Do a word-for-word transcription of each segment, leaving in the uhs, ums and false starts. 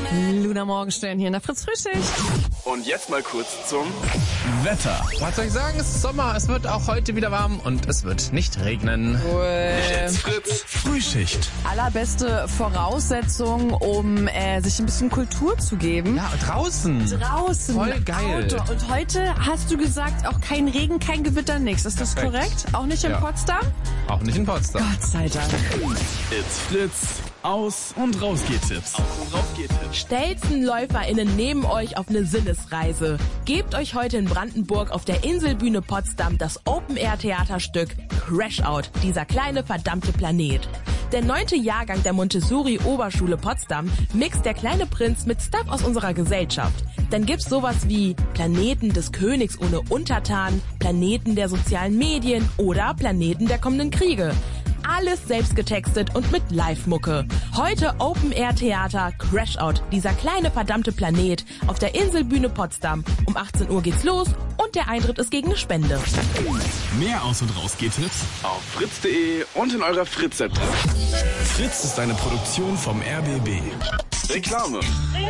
Luna Morgenstern hier in der Fritz Frühschicht. Und jetzt mal kurz zum Wetter. Was soll ich sagen? Es ist Sommer, es wird auch heute wieder warm und es wird nicht regnen. Jetzt Fritz Frühschicht. Allerbeste Voraussetzung, um äh, sich ein bisschen Kultur zu geben. Ja, draußen. Draußen. Voll geil. Outdoor. Und heute hast du gesagt, auch kein Regen, kein Gewitter, nichts. Ist das Perfekt. korrekt? Auch nicht in Ja. Potsdam? Auch nicht in Potsdam. Gott sei Dank. It's Fritz. Aus- und Rausgehtipps. Aus- und Rausgehtipps. Stelzen LäuferInnen nehmen euch auf eine Sinnesreise. Gebt euch heute in Brandenburg auf der Inselbühne Potsdam das Open-Air-Theaterstück Crash Out, dieser kleine verdammte Planet. Der neunte Jahrgang der Montessori-Oberschule Potsdam mixt Der kleine Prinz mit Stuff aus unserer Gesellschaft. Dann gibt's sowas wie Planeten des Königs ohne Untertan, Planeten der sozialen Medien oder Planeten der kommenden Kriege. Alles selbst getextet und mit Live-Mucke. Heute Open-Air-Theater Crash Out, dieser kleine verdammte Planet auf der Inselbühne Potsdam. Um achtzehn Uhr geht's los und der Eintritt ist gegen eine Spende. Mehr Aus- und Rausgehtipps auf fritz punkt de und in eurer Fritz-App. Fritz ist eine Produktion vom R B B. Reklame.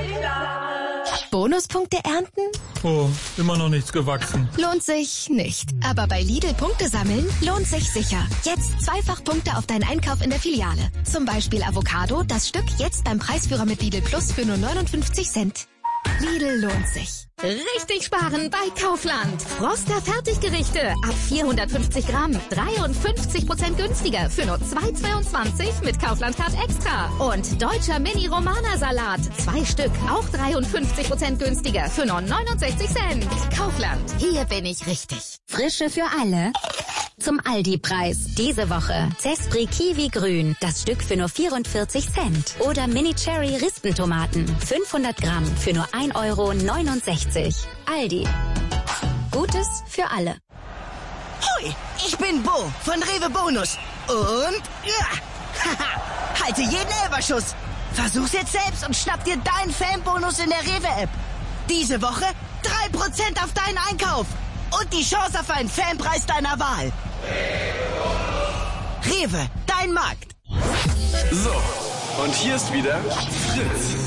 Bonuspunkte ernten? Oh, immer noch nichts gewachsen. Lohnt sich nicht. Aber bei Lidl Punkte sammeln lohnt sich sicher. Jetzt zweifach Punkte auf deinen Einkauf in der Filiale. Zum Beispiel Avocado, das Stück jetzt beim Preisführer mit Lidl Plus für nur neunundfünfzig Cent. Lidl lohnt sich. Richtig sparen bei Kaufland. Froster Fertiggerichte ab vierhundertfünfzig Gramm. dreiundfünfzig Prozent günstiger für nur zwei Euro zweiundzwanzig mit Kaufland Card Extra. Und deutscher Mini-Romana-Salat. Zwei Stück, auch dreiundfünfzig Prozent günstiger für nur neunundsechzig Cent. Kaufland. Hier bin ich richtig. Frische für alle. Zum Aldi-Preis. Diese Woche Zespri Kiwi Grün. Das Stück für nur vierundvierzig Cent. Oder Mini Cherry Rispentomaten. fünfhundert Gramm für nur ein Euro neunundsechzig. Aldi. Gutes für alle. Hoi, ich bin Bo von Rewe Bonus. Und ja, haha, halte jeden Elberschuss. Versuch's jetzt selbst und schnapp dir deinen Fanbonus in der Rewe-App. Diese Woche drei Prozent auf deinen Einkauf. Und die Chance auf einen Fanpreis deiner Wahl. Rewe, dein Markt. So, und hier ist wieder Fritz.